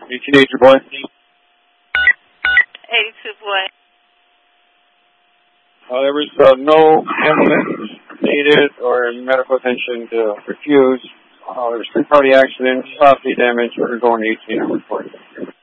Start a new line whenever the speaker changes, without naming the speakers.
You teenager boy.
82 boy.
There was no ambulance needed or medical attention to refuse. There was 3-party accident, property damage. We're going to 18 report.